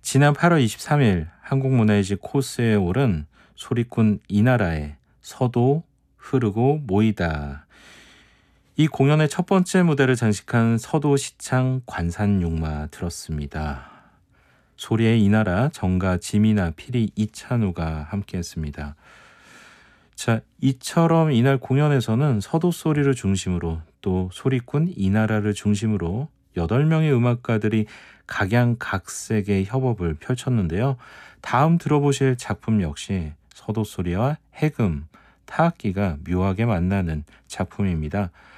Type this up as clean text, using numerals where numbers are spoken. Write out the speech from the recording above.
지난 8월 23일 한국문화의 집 코스에 오른 소리꾼 이나라의 서도 흐르고 모이다. 이 공연의 첫 번째 무대를 장식한 서도시창 관산용마 들었습니다. 소리의 이나라, 정가, 지미나, 피리, 이찬우가 함께했습니다. 자, 이처럼 이날 공연에서는 서도 소리를 중심으로 또 소리꾼 이나라를 중심으로 8명의 음악가들이 각양각색의 협업을 펼쳤는데요. 다음 들어보실 작품 역시 서도 소리와 해금, 타악기가 묘하게 만나는 작품입니다.